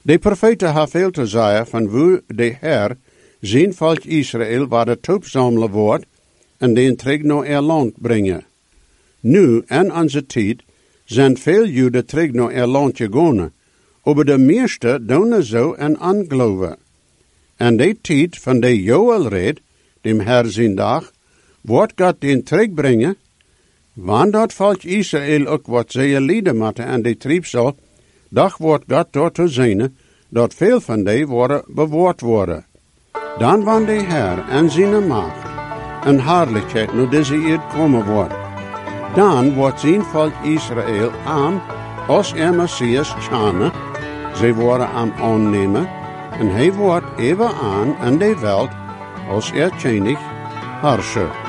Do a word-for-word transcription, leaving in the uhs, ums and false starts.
De profeten hebben veel te zeggen van hoe de Heer zijn volk Israël waar de troep zamelen wordt en den terug naar er land brengen. Nu, en onze tijd, zijn veel Joden terug naar er land gegaan, maar de meeste doen zo en aangeloven. En de tijd van de Joel red, dem Herr zijn dag, wordt God den terugbrengen, want dat volk Israël ook wat zij lijden moeten en de triebsel, dag wordt God door te zijn, dat veel van die worden bewaard worden. Dan van de Heer en zijn macht en heerlijkheid naar deze eerd komen wordt. Dan wordt zijn volk Israël aan als er Messias schane, zij worden aan aannemen, en hij wordt even aan in de wereld als er koning heerser.